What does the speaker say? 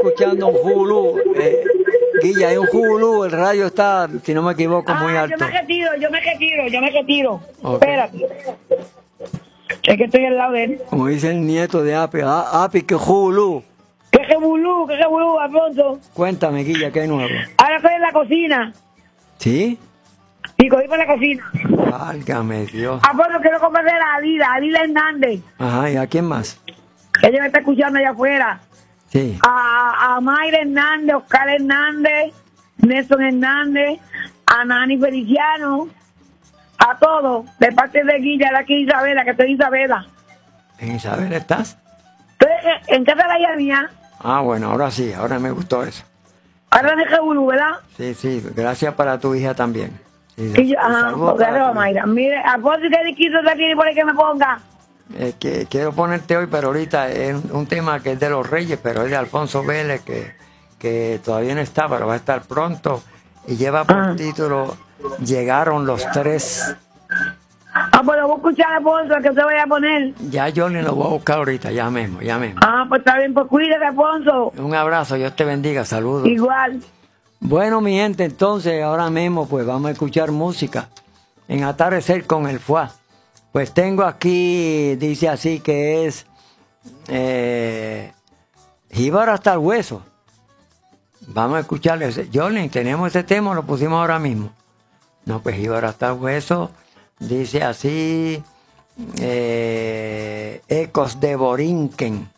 escuchando un Hulu. Guilla, hay un Hulu, el radio está, si no me equivoco, muy alto. Yo me retiro. Okay. Espérate. Es que estoy al lado de él. Como dice el nieto de Api, Api, que Hulu. ¿Qué revolú, Alfonso? Cuéntame, Guilla, ¿qué hay nuevo? Ahora estoy en la cocina. ¿Sí? Y cogí por la cocina. Válgame Dios. Alfonso, quiero conocer a Adila Hernández. Ajá, ¿y a quién más? Ella me está escuchando allá afuera. Sí. A Mayra Hernández, Oscar Hernández, Nelson Hernández, a Nani Feliciano, a todos, de parte de Guilla, de aquí Isabela, que estoy Isabela. ¿En Isabel estás? Estoy en casa de la hija mía. Ah, bueno, ahora sí, ahora me gustó eso. Ahora en el Jebulú, ¿verdad? Sí, gracias para tu hija también. Sí, Y yo, gracias a Mayra. Mire, Alfonso, ¿qué disquito te tiene por ahí que me ponga? Que quiero ponerte hoy, pero ahorita es un tema que es de los Reyes, pero es de Alfonso Vélez, que todavía no está, pero va a estar pronto, y lleva por título Llegaron los Tres. Pues lo voy a escuchar, Alfonso, que te voy a poner. Ya yo ni lo voy a buscar ahorita, ya mismo. Pues está bien, pues cuídate, Alfonso. Un abrazo, Dios te bendiga, saludos. Igual. Bueno, mi gente, entonces ahora mismo pues vamos a escuchar música en Atardecer con el Fuá. Pues tengo aquí, dice así que es Jíbaro hasta el hueso. Vamos a escucharle. Johnny, tenemos ese tema, lo pusimos ahora mismo. No, pues Jíbaro hasta el hueso, dice así, Ecos de Borinquen.